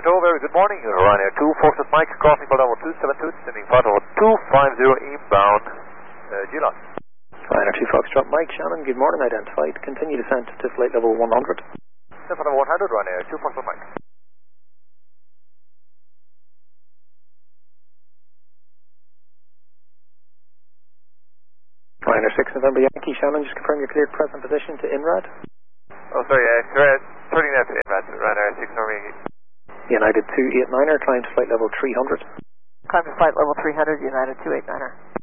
Control, very good morning. Ryanair 2, Foxtrot Mike, crossing for level 272, descending flight level 250 inbound, GLOS. Ryanair 2, Foxtrot Mike, Shannon, good morning, identified. Continue descent to flight level 100. Descent for level 100, Ryanair 2, Foxtrot Mike. Ryanair 6, November Yankee, Shannon, just confirm your cleared present position to INRAD. Oh, sorry, turning now to INRAD, Ryanair 6, November Yankee. United 289er, climb to flight level 300. Climb to flight level 300, United 289er.